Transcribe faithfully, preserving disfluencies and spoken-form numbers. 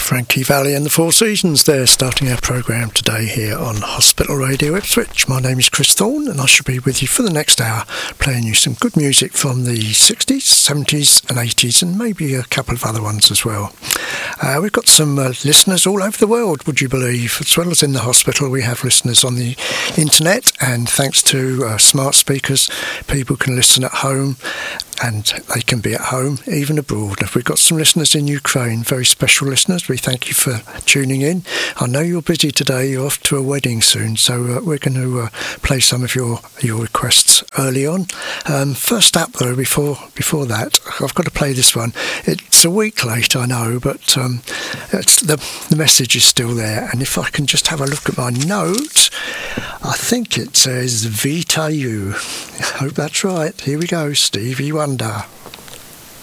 Frankie Valli and the Four Seasons there, starting our programme today here on Hospital Radio Ipswich. My name is Chris Thorne and I shall be with you for the next hour, playing you some good music from the sixties, seventies and eighties, and maybe a couple of other ones as well. Uh, we've got some uh, listeners all over the world, would you believe? As well as in the hospital, we have listeners on the internet, and thanks to uh, smart speakers, people can listen at home, and they can be at home, even abroad. If we've got some listeners in Ukraine, very special listeners, we thank you for tuning in. I know you're busy today, you're off to a wedding soon, so uh, we're going to uh, play some of your, your requests early on. Um, first up, though, before before that, I've got to play this one. It's a week late, I know, but um, it's, the, the message is still there. And if I can just have a look at my note, I think it says Vita You. I hope that's right. Here we go, Stevie Wonder.